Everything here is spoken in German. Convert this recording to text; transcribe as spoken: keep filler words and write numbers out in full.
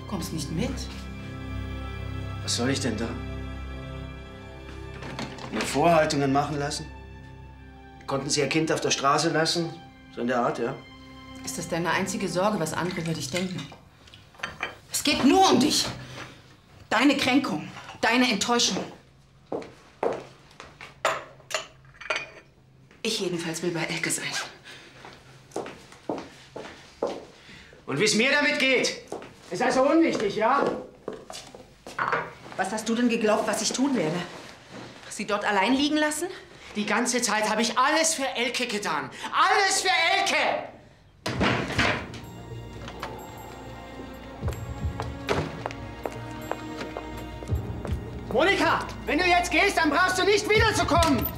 Du kommst nicht mit. Was soll ich denn da? Mir Vorhaltungen machen lassen? Konnten Sie Ihr Kind auf der Straße lassen? So in der Art, ja? Ist das deine einzige Sorge, was andere über dich denken? Es geht nur um dich. Deine Kränkung, deine Enttäuschung. Ich jedenfalls will bei Elke sein. Und wie es mir damit geht, ist also unwichtig, ja? Was hast du denn geglaubt, was ich tun werde? Sie dort allein liegen lassen? Die ganze Zeit habe ich alles für Elke getan. Alles für Elke! Monika, wenn du jetzt gehst, dann brauchst du nicht wiederzukommen.